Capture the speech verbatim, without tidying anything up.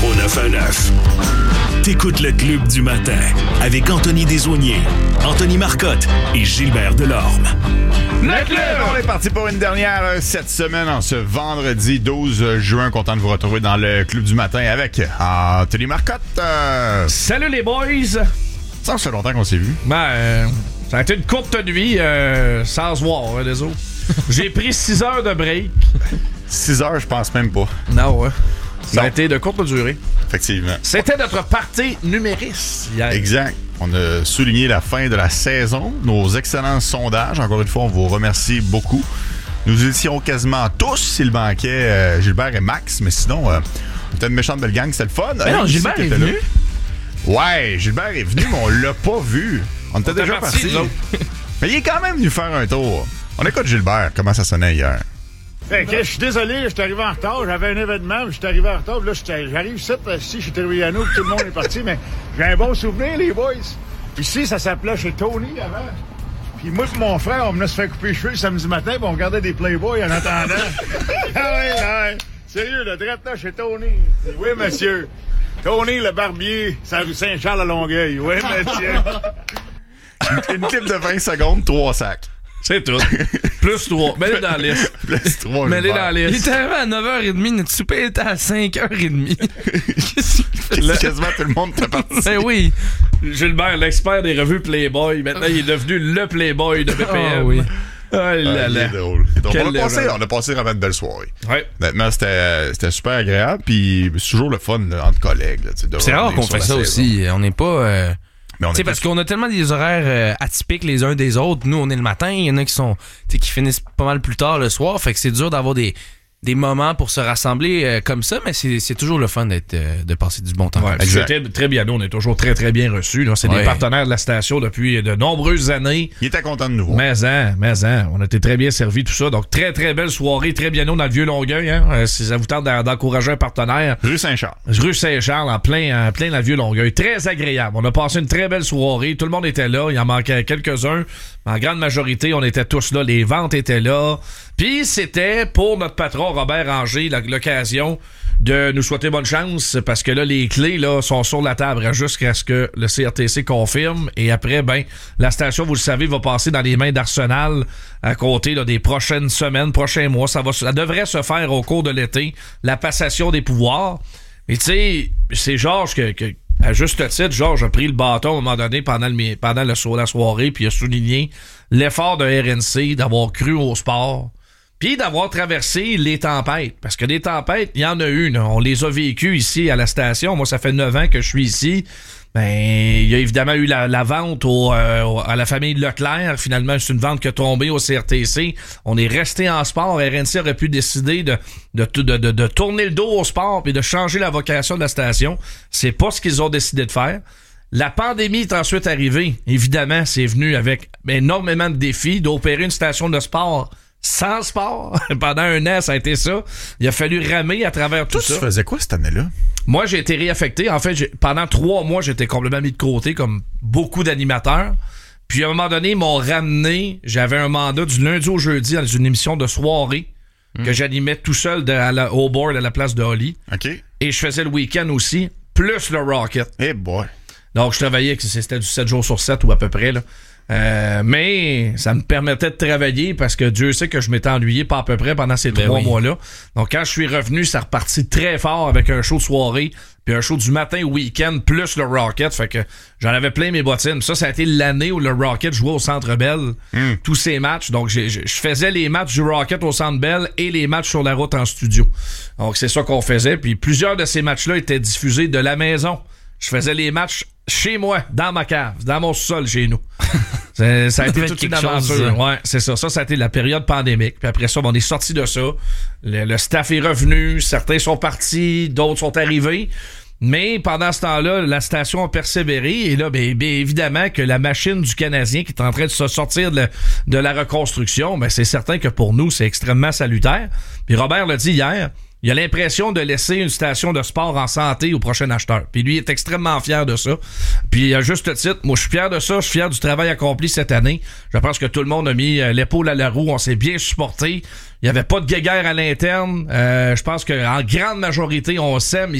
zéro neuf un neuf. T'écoutes le Club du matin avec Anthony Desaulniers, Anthony Marcotte et Gilbert Delorme. Le Club! On est parti pour une dernière euh, cette semaine, en ce vendredi douze juin. Content de vous retrouver dans le Club du matin avec Anthony Marcotte. Euh... Salut les boys! Ça fait longtemps qu'on s'est vu. Ben, euh, ça a été une courte nuit euh, sans se voir, hein, les autres. J'ai pris six heures de break. six heures, je pense même pas. Non, ouais. Ça Non. a été de courte durée. Effectivement. C'était notre party numériste hier. Exact. On a souligné la fin de la saison, nos excellents sondages. Encore une fois, on vous remercie beaucoup. Nous étions quasiment tous, s'il manquait euh, Gilbert et Max, mais sinon, euh, on était une méchante belle gang, c'était le fun. Mais non, Hey, Gilbert qui est était venu. là. Ouais, Gilbert est venu, mais on l'a pas vu. On était On était déjà partis, partis. nous autres. Mais il est quand même venu faire un tour. On écoute Gilbert, comment ça sonnait hier. Fait que je suis désolé, je suis arrivé en retard. J'avais un événement, je suis arrivé en retard. Là, j'étais- j'arrive ici, ici chez Terriano, puis tout le monde est parti. Mais j'ai un bon souvenir, les boys. Ici, ça s'appelait chez Tony avant. Puis moi et mon frère, on venait se faire couper les cheveux le samedi matin, puis on regardait des Playboy en attendant. Ah ouais, ah ouais. Sérieux, le drette là chez Tony. Oui, monsieur. Tony, le barbier, c'est la rue Saint-Charles à Longueuil. Oui, monsieur. Une clip de vingt secondes, trois sacs. C'est tout. Plus trois. Mets-les dans la liste. Plus trois, Mets-les Gilbert. dans la Il liste. est arrivé à neuf heures trente, notre souper était à cinq heures trente. Là, quasiment tout le monde était parti. Ben oui. Gilbert, l'expert des revues Playboy. Maintenant, il est devenu le Playboy de B P M. Ah oui. Ah là Ah, il là. est drôle. Il est drôle. Quel On a, passé, level. on a passé vraiment une belle soirée. Ouais. Honnêtement, c'était, c'était super agréable. Puis c'est toujours le fun là, entre collègues. Là, tu sais, de C'est rare revenir qu'on sur fait la ça saison. aussi. On n'est pas... Euh... Mais on Tu sais, est parce tous- qu'on a tellement des horaires euh, atypiques les uns des autres. Nous, on est le matin. Il y en a qui sont, tu sais, qui finissent pas mal plus tard le soir. Fait que c'est dur d'avoir des, des moments pour se rassembler euh, comme ça, mais c'est, c'est toujours le fun d'être, euh, de passer du bon temps. Ouais, Exact. c'était très bien. Nous, on est toujours très, très bien reçus. Là. C'est Ouais. des partenaires de la station depuis de nombreuses années. Il était content de nous voir. Mais en, mais en, on a été très bien servis, tout ça. Donc, très, très belle soirée, très bien dans le Vieux-Longueuil. Hein? Euh, si ça vous tente d'en- d'encourager un partenaire, Rue Saint-Charles. rue Saint-Charles, en plein, en plein dans le Vieux-Longueuil. Très agréable. On a passé une très belle soirée. Tout le monde était là. Il en manquait quelques-uns. En grande majorité, on était tous là. Les ventes étaient là. Puis, c'était pour notre patron, Robert Anger, la- l'occasion de nous souhaiter bonne chance parce que là, les clés là sont sur la table jusqu'à ce que le C R T C confirme. Et après, ben, la station, vous le savez, va passer dans les mains d'Arsenal à compter là, des prochaines semaines, prochains mois. Ça, va, ça devrait se faire au cours de l'été, la passation des pouvoirs. Mais tu sais, c'est Georges que, que, à juste titre, Georges a pris le bâton à un moment donné pendant, le, pendant le, la soirée, puis il a souligné l'effort de R N C d'avoir cru au sport. Puis d'avoir traversé les tempêtes. Parce que des tempêtes, il y en a eu. Là. On les a vécues ici à la station. Moi, ça fait neuf ans que je suis ici. Ben, il y a évidemment eu la, la vente au, euh, au- à la famille Leclerc. Finalement, c'est une vente qui a tombé au C R T C. On est resté en sport. R N C aurait pu décider de, de, de, de, de tourner le dos au sport et de changer la vocation de la station. C'est pas ce qu'ils ont décidé de faire. La pandémie est ensuite arrivée. Évidemment, c'est venu avec énormément de défis d'opérer une station de sport sans sport. Pendant un an, ça a été ça. Il a fallu ramer à travers tout Toi, tu ça. faisais quoi cette année-là? Moi, j'ai été réaffecté. En fait, j'ai- pendant trois mois, j'étais complètement mis de côté, comme beaucoup d'animateurs. Puis, à un moment donné, ils m'ont ramené. J'avais un mandat du lundi au jeudi dans une émission de soirée que j'animais tout seul de- à la- au board à la place de Holly. OK. Et je faisais le week-end aussi, plus le Rocket. Eh boy. Donc, je travaillais, que c'était du sept jours sur sept ou à peu près, là. Euh, mais ça me permettait de travailler parce que Dieu sait que je m'étais ennuyé pas à peu près pendant ces Ben trois oui. mois-là. Donc, quand je suis revenu, ça repartit très fort avec un show de soirée puis un show du matin au week-end plus le Rocket. Fait que j'en avais plein mes bottines. Ça, ça a été l'année où le Rocket jouait au Centre Bell. Mm. Tous ces matchs. Donc, j'ai- j'ai- je faisais les matchs du Rocket au Centre Bell et les matchs sur la route en studio. Donc, c'est ça qu'on faisait. Puis, plusieurs de ces matchs-là étaient diffusés de la maison. Je faisais les matchs chez moi, dans ma cave, dans mon sol chez nous. C'est- ça a été Ça fait toute une quelque chose, aventure. ça. Ouais, c'est ça. Ça, ça a été la période pandémique. Puis après ça, ben, on est sorti de ça. Le, le staff est revenu. Certains sont partis, d'autres sont arrivés. Mais pendant ce temps-là, la station a persévéré. Et là, ben, bien évidemment que la machine du Canadien qui est en train de se sortir de, la- de la reconstruction, ben, c'est certain que pour nous, c'est extrêmement salutaire. Puis Robert l'a dit hier, il a l'impression de laisser une station de sport en santé au prochain acheteur. Puis lui est extrêmement fier de ça. Puis à juste titre, moi je suis fier de ça, je suis fier du travail accompli cette année. Je pense que tout le monde a mis euh, l'épaule à la roue, on s'est bien supporté. Il n'y avait pas de guéguerre à l'interne. Euh, je pense qu'en grande majorité, on s'aime.